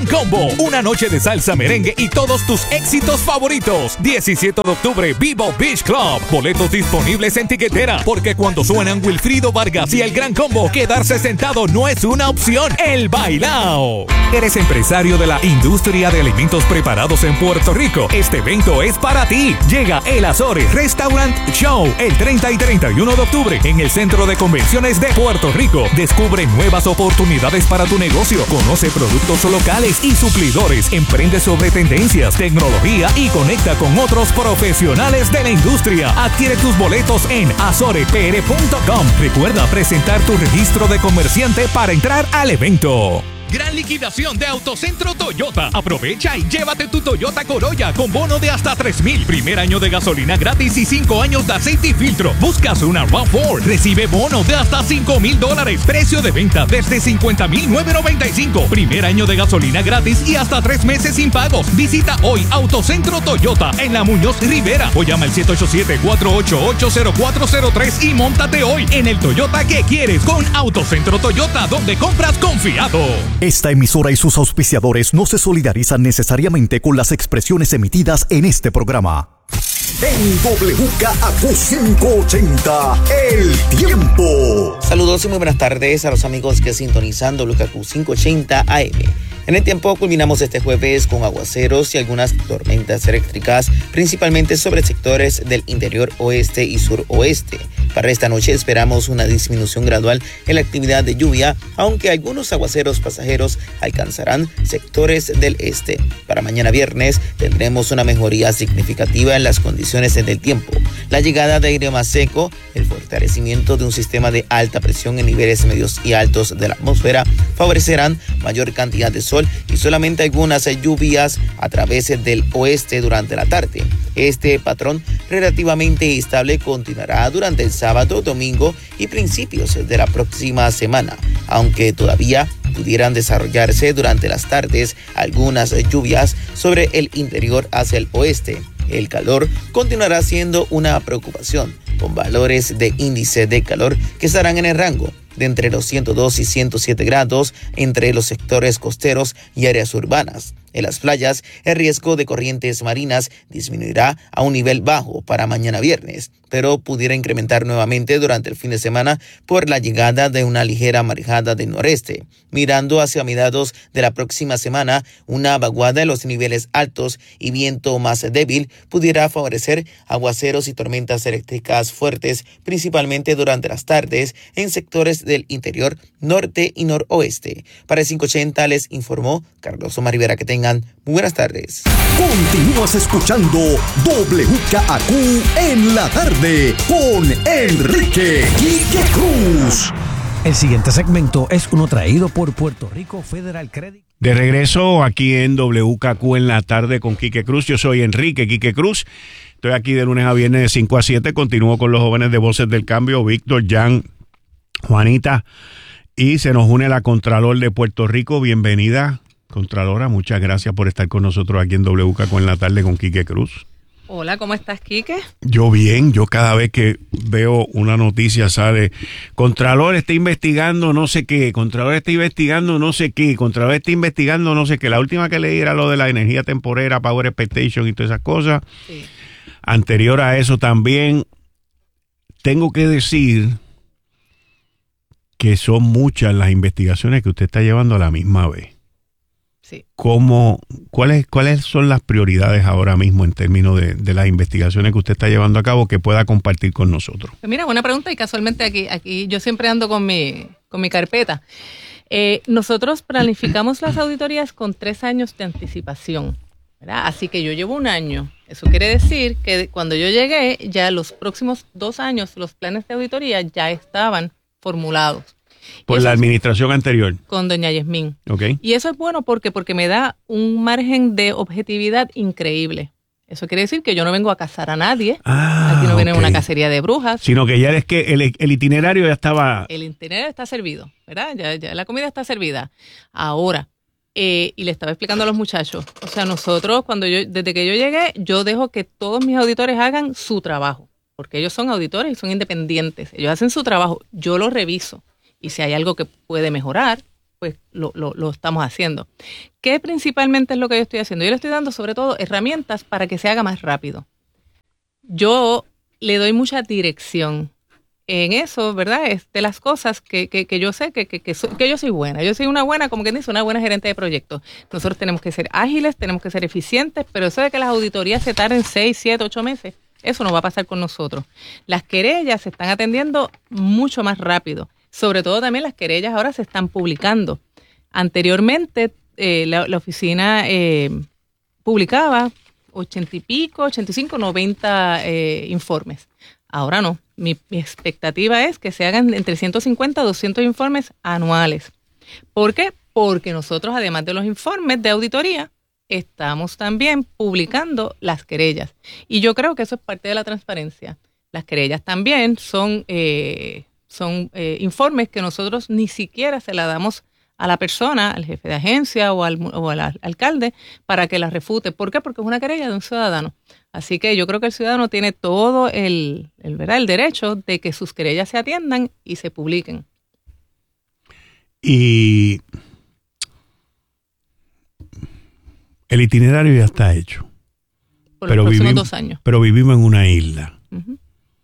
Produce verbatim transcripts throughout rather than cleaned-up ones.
Combo. Una noche de salsa, merengue y todos tus éxitos favoritos. diecisiete de octubre, Vivo Beach Club. Boletos disponibles en tiquetera, porque cuando suenan Wilfrido Vargas y el Gran Combo, quedarse sentado no es una opción. El bailao. ¿Eres empresario de la industria de alimentos preparados en Puerto Rico? Este evento es para ti. Llega el Azores Restaurant Show el treinta y treinta y uno de octubre en el Centro de Convenciones de Puerto Rico. Descubre nuevas oportunidades para tu negocio. Conoce productos locales y suplidores. Emprende sobre tendencias, tecnología y conecta con otros profesionales de la industria. Adquiere tus boletos en azore p r punto com. Recuerda presentar tu registro de comerciante para entrar al evento. Gran liquidación de Autocentro Toyota. Aprovecha y llévate tu Toyota Corolla con bono de hasta tres mil. Primer año de gasolina gratis y cinco años de aceite y filtro. Buscas una RAV cuatro. Recibe bono de hasta cinco mil dólares. Precio de venta desde cincuenta mil novecientos noventa y cinco. Primer año de gasolina gratis y hasta tres meses sin pagos. Visita hoy Autocentro Toyota en la Muñoz Rivera o llama al siete ocho siete, cuatro ocho ocho, cero cuatro cero tres y móntate hoy en el Toyota que quieres con Autocentro Toyota, donde compras confiado. Esta emisora y sus auspiciadores no se solidarizan necesariamente con las expresiones emitidas en este programa. En W K A Q quinientos ochenta, El Tiempo. Saludos y muy buenas tardes a los amigos que sintonizan W K A Q quinientos ochenta A M. En el tiempo culminamos este jueves con aguaceros y algunas tormentas eléctricas, principalmente sobre sectores del interior oeste y suroeste. Para esta noche esperamos una disminución gradual en la actividad de lluvia, aunque algunos aguaceros pasajeros alcanzarán sectores del este. Para mañana viernes tendremos una mejoría significativa en las condiciones del tiempo. La llegada de aire más seco, el fortalecimiento de un sistema de alta presión en niveles medios y altos de la atmósfera favorecerán mayor cantidad de sol y solamente algunas lluvias a través del oeste durante la tarde. Este patrón relativamente estable continuará durante el sábado, domingo y principios de la próxima semana, aunque todavía pudieran desarrollarse durante las tardes algunas lluvias sobre el interior hacia el oeste. El calor continuará siendo una preocupación, con valores de índice de calor que estarán en el rango de entre los ciento dos y ciento siete grados entre los sectores costeros y áreas urbanas. En las playas, el riesgo de corrientes marinas disminuirá a un nivel bajo para mañana viernes, pero pudiera incrementar nuevamente durante el fin de semana por la llegada de una ligera marejada del noreste. Mirando hacia mediados de la próxima semana, una vaguada en los niveles altos y viento más débil pudiera favorecer aguaceros y tormentas eléctricas fuertes, principalmente durante las tardes en sectores del interior norte y noroeste. Para el quinientos ochenta les informó Carlos Omar Rivera. Que tengan muy buenas tardes. Continúas escuchando W K A Q en la tarde con Enrique Quique Cruz. El siguiente segmento es uno traído por Puerto Rico Federal Credit. De regreso aquí en W K A Q en la tarde con Quique Cruz. Yo soy Enrique Quique Cruz. Estoy aquí de lunes a viernes de cinco a siete. Continúo con los jóvenes de Voces del Cambio, Víctor, Jan, Juanita. Y se nos une la Contralor de Puerto Rico. Bienvenida, Contralora. Muchas gracias por estar con nosotros aquí en W K A Q en la tarde con Quique Cruz. Hola, ¿cómo estás, Quique? Yo bien, yo cada vez que veo una noticia sale, Contralor está investigando no sé qué, Contralor está investigando no sé qué, Contralor está investigando no sé qué. La última que leí era lo de la energía temporera, Power Expectation y todas esas cosas. Sí. Anterior a eso también, tengo que decir que son muchas las investigaciones que usted está llevando a la misma vez. Sí. ¿Cómo, cuáles, ¿Cuáles son las prioridades ahora mismo en términos de, de las investigaciones que usted está llevando a cabo que pueda compartir con nosotros? Pues mira, buena pregunta, y casualmente aquí, aquí yo siempre ando con mi, con mi carpeta. Eh, nosotros planificamos las auditorías con tres años de anticipación, ¿verdad? Así que yo llevo un año. Eso quiere decir que cuando yo llegué, ya los próximos dos años, los planes de auditoría ya estaban formulados. Por la administración anterior. Con doña Yasmín. Okay. Y eso es bueno porque, porque me da un margen de objetividad increíble. Eso quiere decir que yo no vengo a cazar a nadie. Ah, Aquí no viene okay. una cacería de brujas. Sino que ya es que el, el itinerario ya estaba... El itinerario está servido, ¿verdad? Ya, ya la comida está servida. Ahora, eh, y le estaba explicando a los muchachos, o sea, nosotros, cuando yo, desde que yo llegué, yo dejo que todos mis auditores hagan su trabajo. Porque ellos son auditores y son independientes. Ellos hacen su trabajo. Yo lo reviso. Y si hay algo que puede mejorar, pues lo, lo, lo estamos haciendo. ¿Qué principalmente es lo que yo estoy haciendo? Yo le estoy dando sobre todo herramientas para que se haga más rápido. Yo le doy mucha dirección en eso, ¿verdad? Es de las cosas que, que, que yo sé que, que, que, so, que yo soy buena. Yo soy una buena, como quien dice, una buena gerente de proyectos. Nosotros tenemos que ser ágiles, tenemos que ser eficientes, pero eso de que las auditorías se tarden seis, siete, ocho meses, eso no va a pasar con nosotros. Las querellas se están atendiendo mucho más rápido. Sobre todo también las querellas ahora se están publicando. Anteriormente eh, la, la oficina eh, publicaba ochenta y pico, ochenta y cinco, noventa eh, informes. Ahora no. Mi, mi expectativa es que se hagan entre ciento cincuenta a doscientos informes anuales. ¿Por qué? Porque nosotros, además de los informes de auditoría, estamos también publicando las querellas. Y yo creo que eso es parte de la transparencia. Las querellas también son, eh, son eh, informes que nosotros ni siquiera se la damos a la persona, al jefe de agencia o al, o al alcalde para que la refute. ¿Por qué? Porque es una querella de un ciudadano. Así que yo creo que el ciudadano tiene todo el, el, ¿verdad? el derecho de que sus querellas se atiendan y se publiquen. Y el itinerario ya está hecho. Por los próximos dos años. Pero vivimos en una isla. Uh-huh.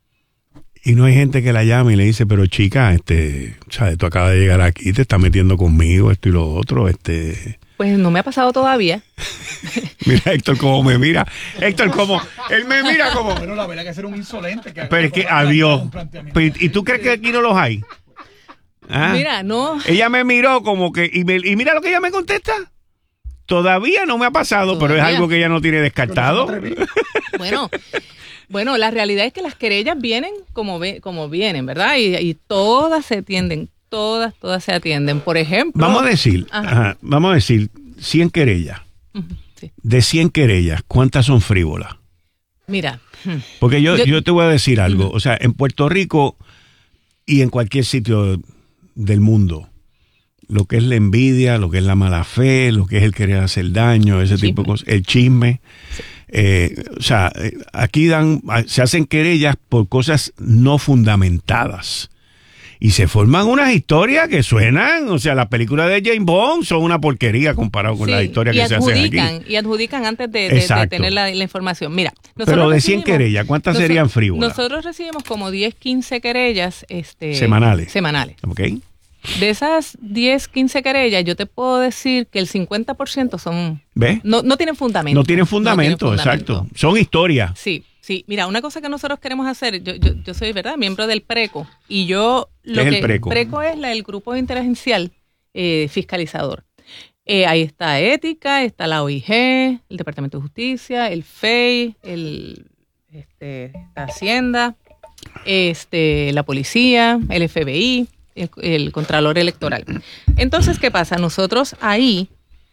Y no hay gente que la llame y le dice, pero chica, este, ¿sabes? Tú acabas de llegar aquí, te estás metiendo conmigo, esto y lo otro, este... Pues no me ha pasado todavía. Mira Héctor cómo me mira. Héctor como, él me mira como... Bueno, la verdad que ser un insolente. Que pero es que, adiós. ¿Y tú crees que aquí no los hay? ¿Ah? Mira, no. Ella me miró como que, y, me, y mira lo que ella me contesta. Todavía no me ha pasado, ¿todavía? Pero es algo que ella no tiene descartado. Bueno... Bueno, la realidad es que las querellas vienen como, ve, como vienen, ¿verdad? Y, y todas se atienden, todas, todas se atienden. Por ejemplo... Vamos a decir, ajá, vamos a decir, cien querellas. Uh-huh, sí. De cien querellas, ¿cuántas son frívolas? Mira. Porque yo, yo, yo te voy a decir algo. Uh-huh. O sea, en Puerto Rico y en cualquier sitio del mundo, lo que es la envidia, lo que es la mala fe, lo que es el querer hacer daño, ese chisme. tipo de cosas, el chisme... Sí. Eh, o sea, aquí dan, se hacen querellas por cosas no fundamentadas y se forman unas historias que suenan, o sea, las películas de James Bond son una porquería comparado con sí, las historias que se hacen aquí. Y adjudican antes de, de, de tener la, la información. Mira, pero de cien querellas, ¿cuántas nosotros, serían frívolas? Nosotros recibimos como diez, quince querellas este, semanales. Semanales. Okay. De esas diez, quince querellas, yo te puedo decir que el cincuenta por ciento son... ¿Ves? No, no tienen fundamento. No tienen fundamento, no tienen fundamento, exacto. Son historias. Sí, sí. Mira, una cosa que nosotros queremos hacer, yo, yo, yo soy, ¿verdad?, miembro del PRECO, y yo... Lo ¿Qué que, es el PRECO? PRECO es la, el grupo interagencial eh, fiscalizador. Eh, ahí está Ética, está la O I G, el Departamento de Justicia, el F E I, el, este, la Hacienda, este, la Policía, el F B I... El, el Contralor Electoral. Entonces, ¿qué pasa? Nosotros ahí,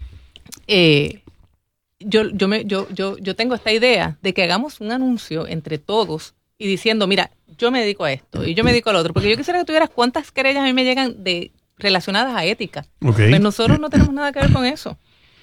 eh, yo, yo, me, yo, yo, yo tengo esta idea de que hagamos un anuncio entre todos y diciendo, mira, yo me dedico a esto y yo me dedico al otro, porque yo quisiera que tuvieras cuántas querellas a mí me llegan de relacionadas a ética. Okay. Pues nosotros no tenemos nada que ver con eso.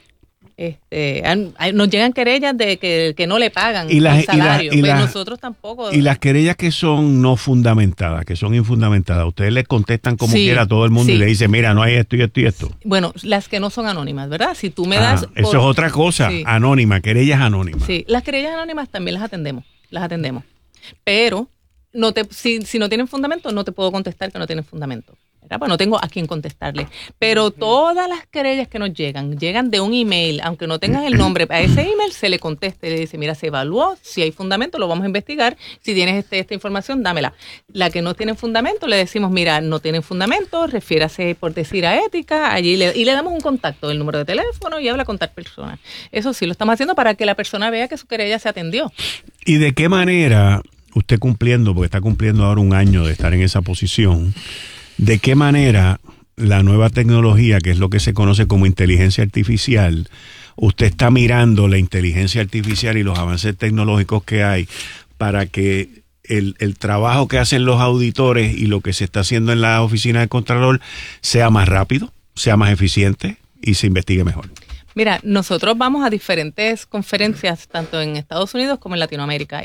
Este, nos llegan querellas de que, que no le pagan y las, el salario, y la, y pero la, nosotros tampoco. Y las querellas que son no fundamentadas, que son infundamentadas, ustedes les contestan como sí, quiera a todo el mundo, sí. Y le dicen, mira, no hay esto y esto y esto. Bueno, las que no son anónimas, ¿verdad? Si tú me ah, das... Eso por, es otra cosa, sí. Anónima, querellas anónimas. Sí, las querellas anónimas también las atendemos, las atendemos. Pero no te, si, si no tienen fundamento, no te puedo contestar que no tienen fundamento. ¿verdad? Pues no tengo a quién contestarle. Pero todas las querellas que nos llegan, llegan de un email, aunque no tengan el nombre, a ese email se le contesta y le dice, mira, se evaluó, si hay fundamento, lo vamos a investigar, si tienes este, esta información, dámela. La que no tiene fundamento, le decimos, mira, no tienen fundamento, refiérase por decir a ética, allí le, y le damos un contacto, el número de teléfono y habla con tal persona. Eso sí, lo estamos haciendo para que la persona vea que su querella se atendió. ¿Y de qué manera usted cumpliendo, porque está cumpliendo ahora un año de estar en esa posición, de qué manera la nueva tecnología, que es lo que se conoce como inteligencia artificial, usted está mirando la inteligencia artificial y los avances tecnológicos que hay para que el, el trabajo que hacen los auditores y lo que se está haciendo en la oficina del Contralor sea más rápido, sea más eficiente y se investigue mejor? Mira, nosotros vamos a diferentes conferencias, tanto en Estados Unidos como en Latinoamérica, y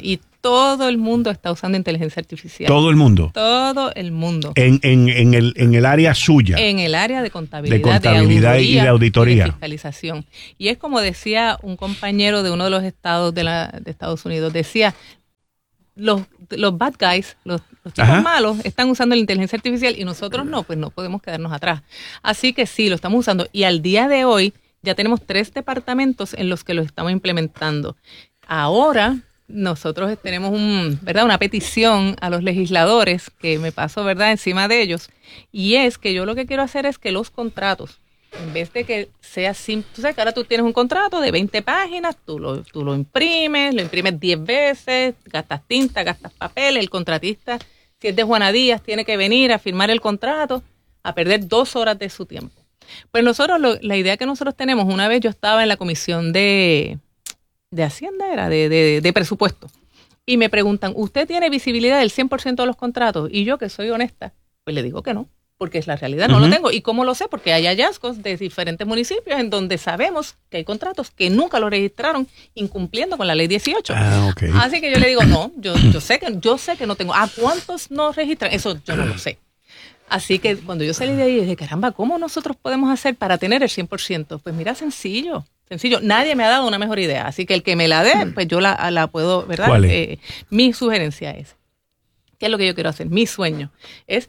todo el mundo está usando inteligencia artificial. Todo el mundo. Todo el mundo. En, en, en, el, en el área suya. En el área de contabilidad, de, contabilidad de y de auditoría. Y de fiscalización. Y es como decía un compañero de uno de los estados de, la, de Estados Unidos, decía, los, los bad guys, los, los tipos Ajá. malos, están usando la inteligencia artificial y nosotros no, pues no podemos quedarnos atrás. Así que sí, lo estamos usando. Y al día de hoy ya tenemos tres departamentos en los que lo estamos implementando. Ahora nosotros tenemos un, ¿verdad? una petición a los legisladores que me paso, ¿verdad?, encima de ellos, y es que yo lo que quiero hacer es que los contratos, en vez de que sea simple, tú sabes que ahora tú tienes un contrato de veinte páginas, tú lo, tú lo imprimes, lo imprimes diez veces, gastas tinta, gastas papel, el contratista, si es de Juana Díaz, tiene que venir a firmar el contrato, a perder dos horas de su tiempo. Pues nosotros, lo, la idea que nosotros tenemos, una vez yo estaba en la comisión de... de Hacienda era, de, de, de presupuesto. Y me preguntan, ¿usted tiene visibilidad del cien por ciento de los contratos? Y yo, que soy honesta, pues le digo que no, porque es la realidad, no uh-huh. lo tengo. ¿Y cómo lo sé? Porque hay hallazgos de diferentes municipios en donde sabemos que hay contratos que nunca lo registraron incumpliendo con la ley dieciocho. Ah, okay. Así que yo le digo, no, yo, yo, sé que, yo sé que no tengo. ¿A cuántos no registran? Eso yo no lo sé. Así que cuando yo salí de ahí, dije, caramba, ¿cómo nosotros podemos hacer para tener el cien por ciento? Pues mira, sencillo. Sencillo, nadie me ha dado una mejor idea, así que el que me la dé, pues yo la, la puedo, ¿verdad? ¿Cuál es? Eh, mi sugerencia es, ¿qué es lo que yo quiero hacer? Mi sueño es,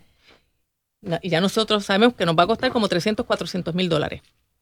y ya nosotros sabemos que nos va a costar como trescientos, cuatrocientos mil dólares.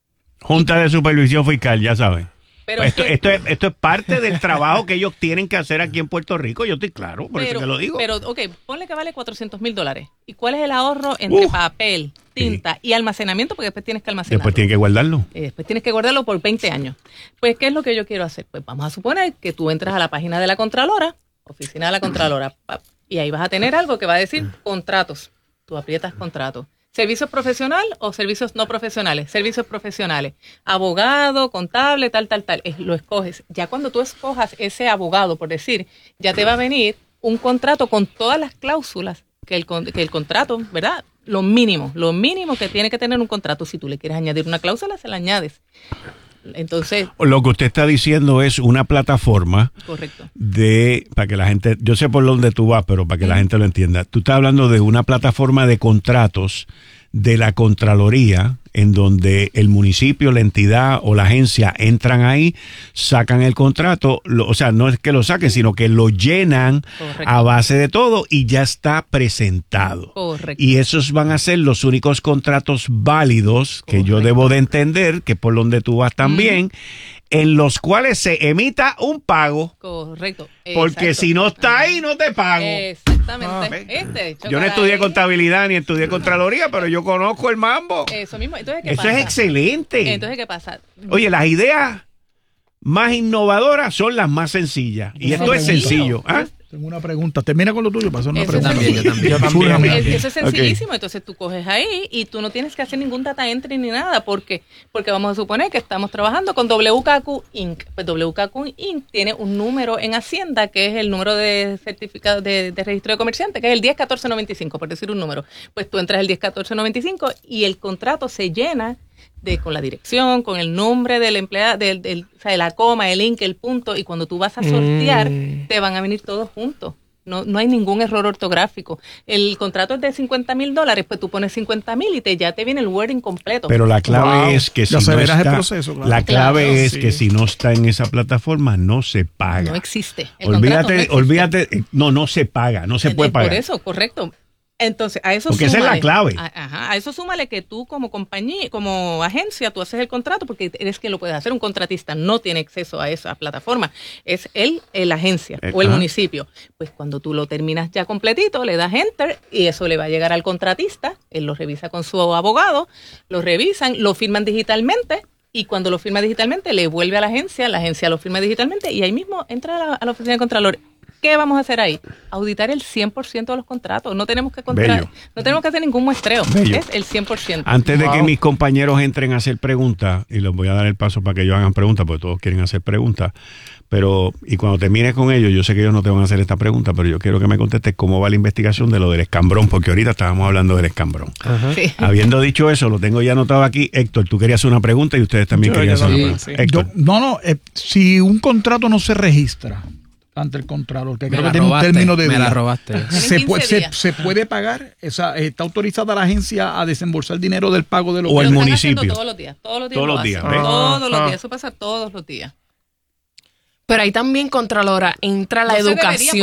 Junta de Supervisión Fiscal, ya saben. Pero esto, que, esto, es, esto es parte del trabajo que ellos tienen que hacer aquí en Puerto Rico, yo estoy claro, por pero, eso que lo digo. Pero, ok, ponle que vale cuatrocientos mil dólares. ¿Y cuál es el ahorro entre uh, papel, tinta sí. y almacenamiento? Porque después tienes que almacenarlo. Después tienes que guardarlo. Y después tienes que guardarlo por veinte años. Pues, ¿qué es lo que yo quiero hacer? Pues vamos a suponer que tú entras a la página de la Contralora, oficina de la Contralora, y ahí vas a tener algo que va a decir contratos. Tú aprietas contratos. ¿Servicios profesional o servicios no profesionales? Servicios profesionales. Abogado, contable, tal, tal, tal. Es, lo escoges. Ya cuando tú escojas ese abogado, por decir, ya te va a venir un contrato con todas las cláusulas que el, que el contrato, ¿verdad? Lo mínimo, lo mínimo que tiene que tener un contrato. Si tú le quieres añadir una cláusula, se la añades. Entonces, lo que usted está diciendo es una plataforma correcto. de, para que la gente, yo sé por dónde tú vas, pero para que mm. la gente lo entienda, tú estás hablando de una plataforma de contratos de la Contraloría, en donde el municipio, la entidad o la agencia entran ahí, sacan el contrato, lo, o sea, no es que lo saquen, sino que lo llenan correcto. A base de todo y ya está presentado. Correcto. Y esos van a ser los únicos contratos válidos, que correcto. Yo debo de entender, que por donde tú vas también, mm. en los cuales se emita un pago. Correcto. Porque exacto. si no está ahí, no te pago. Exactamente. Ah, este, yo no estudié contabilidad ni estudié Contraloría, pero yo conozco el mambo. Eso mismo. Entonces, ¿qué Eso pasa? es excelente. Entonces, ¿qué pasa? Oye, las ideas más innovadoras son las más sencillas. Y esto es sencillo. ¿Ah? Tengo una pregunta. Termina con lo tuyo para hacer una eso pregunta. También, yo también. Yo también. Eso es sencillísimo. Okay. Entonces tú coges ahí y tú no tienes que hacer ningún data entry ni nada. porque Porque vamos a suponer que estamos trabajando con W K Q Incorporated. Pues W K Q Incorporated tiene un número en Hacienda que es el número de certificado de, de registro de comerciante, que es el diez catorce noventa y cinco, por decir un número. Pues tú entras el diez catorce noventa y cinco y el contrato se llena de con la dirección, con el nombre del empleado, del, del, o sea, de la coma, el link, el punto, y cuando tú vas a sortear, mm. te van a venir todos juntos. No, no hay ningún error ortográfico. El contrato es de cincuenta mil dólares, pues tú pones cincuenta mil y te, ya te viene el wording completo. Pero la clave wow. es que si no está, el proceso, claro. la clave claro, es sí. que si no está en esa plataforma no se paga. No existe. El olvídate, no existe. olvídate, no, no se paga, no se puede Por pagar. eso, correcto. Entonces, a eso porque súmale, esa es la clave. A, ajá, a eso súmale que tú como compañía, como agencia, tú haces el contrato porque eres quien lo puede hacer. Un contratista no tiene acceso a esa plataforma. Es él, la agencia eh, o el ajá. municipio. Pues cuando tú lo terminas ya completito, le das enter y eso le va a llegar al contratista. Él lo revisa con su abogado, lo revisan, lo firman digitalmente. Y cuando lo firma digitalmente, le vuelve a la agencia, la agencia lo firma digitalmente y ahí mismo entra a la, a la oficina de Contralor. ¿Qué vamos a hacer ahí? Auditar el cien por ciento de los contratos. No tenemos que contra... no tenemos que hacer ningún muestreo. Bello. Es el cien por ciento. Antes de wow. que mis compañeros entren a hacer preguntas, y les voy a dar el paso para que ellos hagan preguntas, porque todos quieren hacer preguntas, pero, y cuando termines con ellos, yo sé que ellos no te van a hacer esta pregunta, pero yo quiero que me contestes cómo va la investigación de lo del escambrón, porque ahorita estábamos hablando del escambrón. Sí. Habiendo dicho eso, lo tengo ya anotado aquí. Héctor, tú querías hacer una pregunta y ustedes también yo querían hacer una pregunta. Sí. Héctor. Yo, no, no, eh, si un contrato no se registra, ante el Contralor, que Me creo la que tiene robaste, un término de me vida. la robaste. Se, quince puede, se, días. se puede pagar, esa, está autorizada la agencia a desembolsar dinero del pago de los O el Lo están municipio. haciendo todos los días, todos los días. Todos lo los días, hacen, ¿ves? Todos los Ah. días, eso pasa todos los días. Pero ahí también, Contralora, entra la No se debería, educación.